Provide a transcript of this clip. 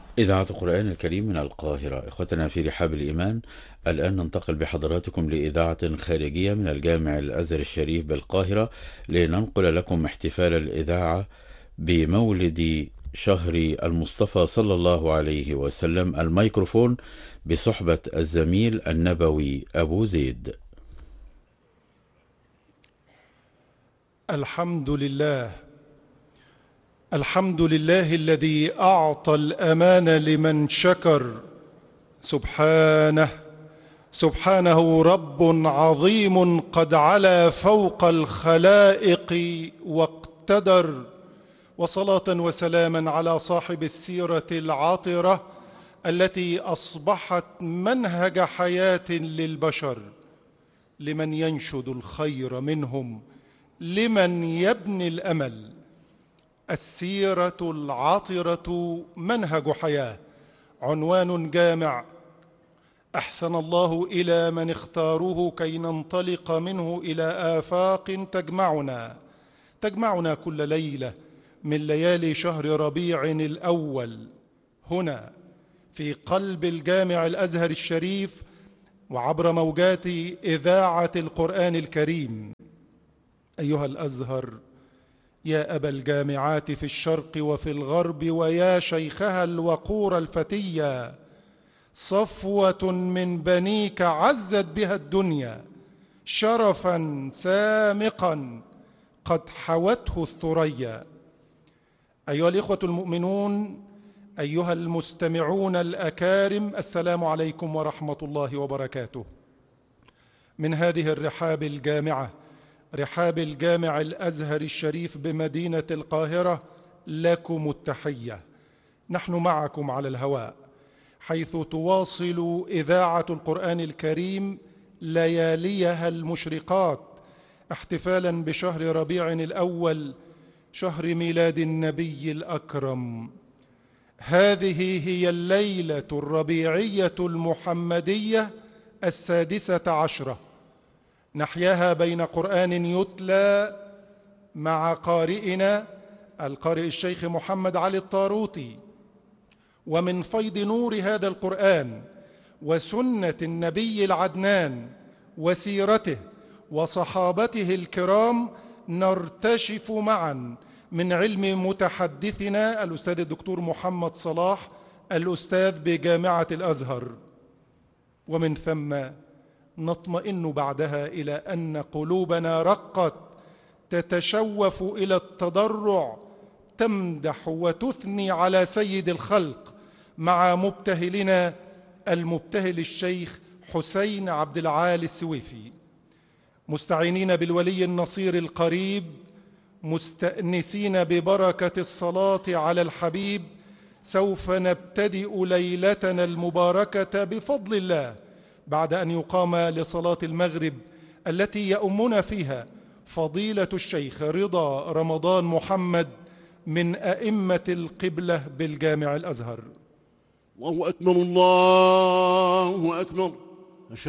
إذاعة القرآن الكريم من القاهرة. إخوتنا في رحاب الإيمان، الآن ننتقل بحضراتكم لإذاعة خارجية من الجامع الأزهر الشريف بالقاهرة، لننقل لكم احتفال الإذاعة بمولد شهر المصطفى صلى الله عليه وسلم. الميكروفون بصحبة الزميل النبوي أبو زيد. الحمد لله. الحمد لله الذي أعطى الأمان لمن شكر. سبحانه رب عظيم قد علا فوق الخلائق واقتدر. وصلاة وسلاما على صاحب السيرة العطرة التي أصبحت منهج حياة للبشر، لمن ينشد الخير منهم، لمن يبني الأمل. السيرة العطرة منهج حياة، عنوان جامع أحسن الله إلى من اختاروه كي ننطلق منه إلى آفاق تجمعنا كل ليلة من ليالي شهر ربيع الأول، هنا في قلب الجامع الأزهر الشريف وعبر موجات إذاعة القرآن الكريم. أيها الأزهر، يا أبا الجامعات في الشرق وفي الغرب، ويا شيخها الوقور الفتية، صفوة من بنيك عزت بها الدنيا، شرفا سامقا قد حوته الثريا. أيها الإخوة المؤمنون، أيها المستمعون الأكارم، السلام عليكم ورحمة الله وبركاته. من هذه الرحاب الجامعة، رحاب الجامع الأزهر الشريف بمدينة القاهرة، لكم التحية. نحن معكم على الهواء، حيث تواصل إذاعة القرآن الكريم لياليها المشرقات احتفالا بشهر ربيع الأول، شهر ميلاد النبي الأكرم. هذه هي الليلة الربيعية المحمدية 16، نحياها بين قرآن يتلى مع قارئنا القارئ الشيخ محمد علي الطاروطي، ومن فيض نور هذا القرآن وسنة النبي العدنان وسيرته وصحابته الكرام نرتشف معا من علم متحدثنا الأستاذ الدكتور محمد صلاح، الأستاذ بجامعة الأزهر، ومن ثم نطمئن بعدها إلى أن قلوبنا رقت تتشوف إلى التضرع، تمدح وتثني على سيد الخلق مع مبتهلنا المبتهل الشيخ حسين عبد العالي السويفي، مستعينين بالولي النصير القريب، مستأنسين ببركة الصلاة على الحبيب. سوف نبتدئ ليلتنا المباركة بفضل الله بعد أن يقام لصلاة المغرب التي يؤمنا فيها فضيلة الشيخ رضا رمضان محمد من أئمة القبلة بالجامع الأزهر. الله أكبر، الله أكبر.